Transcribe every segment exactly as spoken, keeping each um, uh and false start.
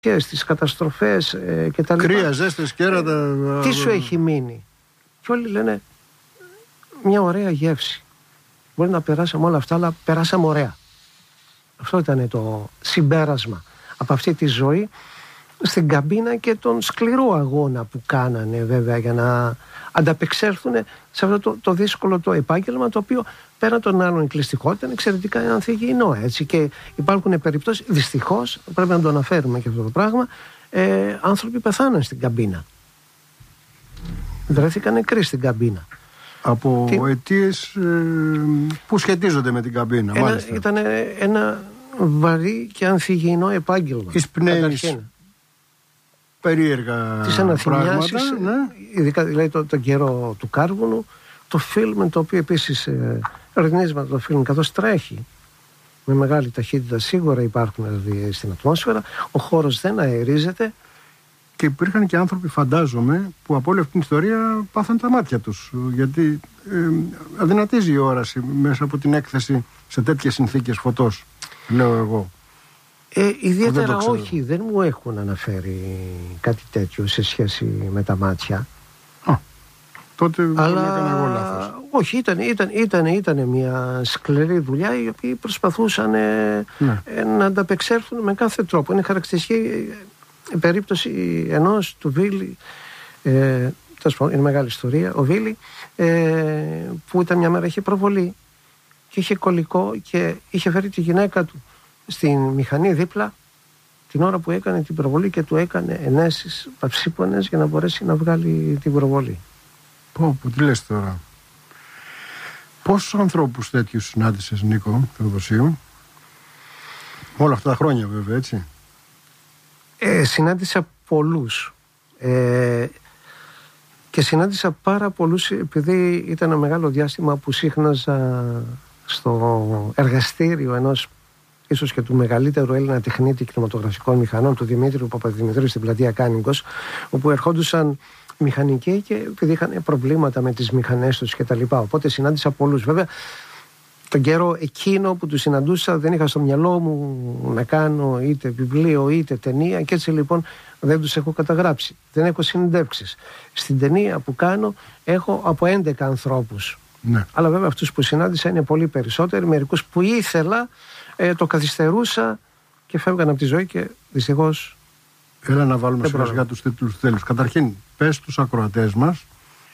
και στις καταστροφές ε, και τα λοιπά. Κρύα, ζέστες, κέρατα. Ε, τι σου έχει μείνει? Και όλοι λένε μια ωραία γεύση. Μπορεί να περάσαμε όλα αυτά, αλλά περάσαμε ωραία. Αυτό ήταν το συμπέρασμα από αυτή τη ζωή στην καμπίνα και τον σκληρό αγώνα που κάνανε βέβαια για να ανταπεξέλθουν σε αυτό το, το δύσκολο το επάγγελμα, το οποίο πέραν των άλλων κλειστικότητα είναι εξαιρετικά ανθυγιεινό, έτσι. Και υπάρχουν περιπτώσεις, δυστυχώς πρέπει να το αναφέρουμε και αυτό το πράγμα, ε, άνθρωποι πεθάναν στην καμπίνα, βρέθηκαν νεκροί στην καμπίνα από Τι... αιτίες ε, που σχετίζονται με την καμπίνα. Ένα, μάλιστα. ήταν ένα βαρύ και ανθυγιεινό επάγγελμα. Εισπνέεις περίεργα τις αναθυμιάσεις, ναι. ειδικά δηλαδή το, το καιρό του Κάρβουνου, το φιλμ, το οποίο επίσης ε, ρυθμίζεται το φιλμ καθώς τρέχει με μεγάλη ταχύτητα, σίγουρα υπάρχουν δηλαδή στην ατμόσφαιρα, ο χώρος δεν αερίζεται. Και υπήρχαν και άνθρωποι, φαντάζομαι, που από όλη αυτή την ιστορία πάθαν τα μάτια τους, γιατί ε, αδυνατίζει η όραση μέσα από την έκθεση σε τέτοιες συνθήκες φωτός, λέω εγώ. Ε, ιδιαίτερα δεν όχι, δεν μου έχουν αναφέρει κάτι τέτοιο σε σχέση με τα μάτια. Α, τότε αλλά έκανα εγώ λάθος. Όχι, ήταν, ήταν, ήταν, ήταν μια σκληρή δουλειά, οι οποίοι προσπαθούσαν ε, ναι. ε, να ανταπεξέλθουν με κάθε τρόπο. Είναι χαρακτηριστική η περίπτωση ενός του Βίλι, ε, είναι μεγάλη ιστορία, ο Βίλι, ε, που ήταν μια μέρα, είχε προβολή και είχε κολλικό και είχε φέρει τη γυναίκα του στην μηχανή δίπλα την ώρα που έκανε την προβολή και του έκανε ενέσεις παυσίπονες για να μπορέσει να βγάλει την προβολή. Πω, πω, τι λες τώρα. Πόσους ανθρώπους τέτοιους συνάντησες, Νίκο Θεοδοσίου? Όλα αυτά τα χρόνια βέβαια, έτσι. Ε, συνάντησα πολλούς ε, και συνάντησα πάρα πολλούς επειδή ήταν ένα μεγάλο διάστημα που σύχναζα στο εργαστήριο ενός ίσως και του μεγαλύτερου Έλληνα τεχνίτη κινηματογραφικών μηχανών, του Δημήτριου Παπαδημητρίου στην πλατεία Κάνικος, όπου ερχόντουσαν μηχανικοί και επειδή είχαν προβλήματα με τις μηχανές τους και τα λοιπά. Οπότε συνάντησα πολλούς. Βέβαια, τον καιρό εκείνο που τους συναντούσα δεν είχα στο μυαλό μου να κάνω είτε βιβλίο είτε ταινία και έτσι λοιπόν δεν τους έχω καταγράψει. Δεν έχω συνεντεύξεις. Στην ταινία που κάνω έχω από έντεκα ανθρώπους. Ναι. Αλλά βέβαια αυτούς που συνάντησα είναι πολύ περισσότεροι. Μερικούς που ήθελα ε, το καθυστερούσα και φεύγαν από τη ζωή και δυστυχώς. Έλα να βάλουμε σιγά σιγά τους τίτλους τέλους. Καταρχήν, πες τους ακροατές μας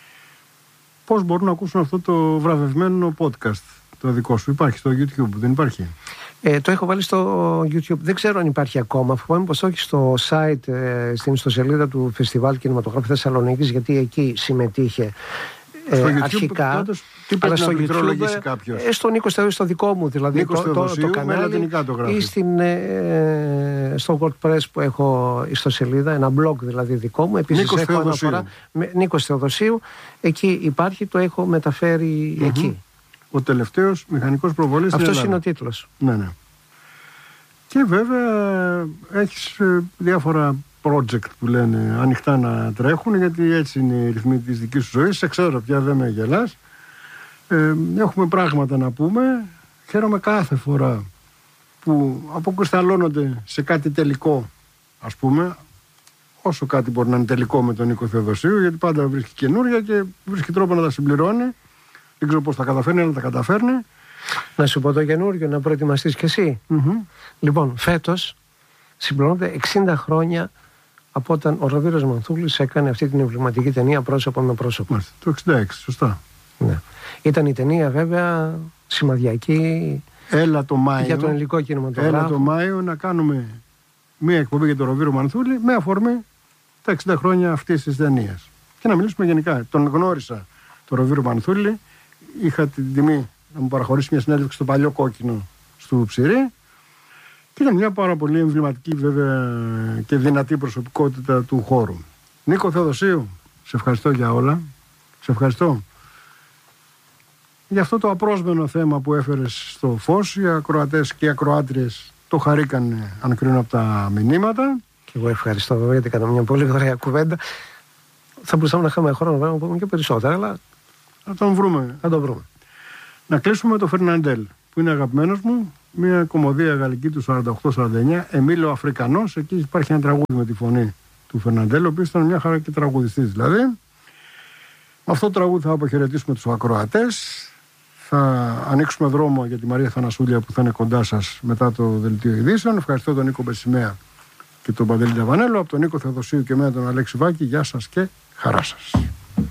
πώς μπορούν να ακούσουν αυτό το βραβευμένο podcast το δικό σου. Υπάρχει στο YouTube, δεν υπάρχει? Ε, το έχω βάλει στο YouTube. Δεν ξέρω αν υπάρχει ακόμα. Φοβάμαι πως όχι στο site, ε, στην ιστοσελίδα του Φεστιβάλ Κινηματογράφου Θεσσαλονίκης, γιατί εκεί συμμετείχε ε, στο YouTube, αρχικά. Πάντως, τι πρέπει να πληκτρολογήσει κάποιος? Ε, στο Νίκο Θεοδοσίου, στο δικό μου δηλαδή, Νίκος το, το, το κανάλι το ή στην, ε, στο WordPress που έχω ιστοσελίδα, ένα blog δηλαδή δικό μου. Επίσης Νίκος έχω Θεοδοσίου. αναφορά με, Νίκος Θεοδοσίου. Εκεί υπάρχει, το έχω μεταφέρει mm-hmm. εκεί. Ο τελευταίος μηχανικός προβολής στην Ελλάδα. Αυτός είναι ο τίτλος. Ναι, ναι. Και βέβαια έχεις διάφορα project που λένε ανοιχτά να τρέχουν, γιατί έτσι είναι η ρυθμή της δικής σου ζωής. Σε ξέρω πια, δεν με γελάς. Ε, έχουμε πράγματα να πούμε. Χαίρομαι κάθε φορά που αποκρισταλώνονται σε κάτι τελικό, ας πούμε, όσο κάτι μπορεί να είναι τελικό με τον Νίκο Θεοδοσίου, γιατί πάντα βρίσκει καινούρια και βρίσκει τρόπο να τα συμπληρώνει. Δεν ξέρω πώς τα καταφέρνει, αλλά τα καταφέρνει. Να σου πω το καινούριο, να προετοιμαστείς κι εσύ. Mm-hmm. Λοιπόν, φέτος συμπληρώνονται εξήντα χρόνια από όταν ο Ροβίρος Μανθούλης έκανε αυτή την εμβληματική ταινία πρόσωπο με πρόσωπο. Μάλιστα, το εξήντα έξι, σωστά. Ναι. Ήταν η ταινία βέβαια σημαδιακή. Έλα το Μάιο, για τον ελληνικό κινηματογράφο. Έλα το Μάιο να κάνουμε μία εκπομπή για τον Ροβίρο Μανθούλη με αφορμή τα εξήντα χρόνια αυτής της ταινίας. Και να μιλήσουμε γενικά. Τον γνώρισα τον Ροβίρο Μανθούλη. Είχα την τιμή να μου παραχωρήσει μια συνέντευξη στο Παλιό Κόκκινο στο Ψηρή. Και ήταν μια πάρα πολύ εμβληματική βέβαια και δυνατή προσωπικότητα του χώρου. Νίκο Θεοδοσίου, σε ευχαριστώ για όλα. Σε ευχαριστώ για αυτό το απρόσμενο θέμα που έφερες στο φως. Οι ακροατές και οι ακροάτριες το χαρήκαν, αν κρίνω από τα μηνύματα. Και εγώ ευχαριστώ βέβαια, γιατί έκανα μια πολύ ωραία κουβέντα. Θα μπορούσαμε να είχαμε χρόνο να πούμε και περισσότερα, αλλά θα τον βρούμε. Θα τον βρούμε. Να κλείσουμε με το Φερναντέλ, που είναι αγαπημένος μου. μια κομμωδία γαλλική του σαράντα οκτώ σαράντα εννιά, Εμίλιο Αφρικανός. Εκεί υπάρχει ένα τραγούδι με τη φωνή του Φερναντέλο, ο οποίος ήταν μια χαρά και τραγουδιστής δηλαδή. Με αυτό το τραγούδι θα αποχαιρετήσουμε τους ακροατές. Θα ανοίξουμε δρόμο για τη Μαρία Θανασούλια που θα είναι κοντά σας μετά το δελτίο ειδήσεων. Ευχαριστώ τον Νίκο Μπεσημαία και τον Παντελή Νταβανέλο. Από τον Νίκο Θεοδοσίου και εμένα τον Αλέξη Βάκη. Γεια σας και χαρά σας.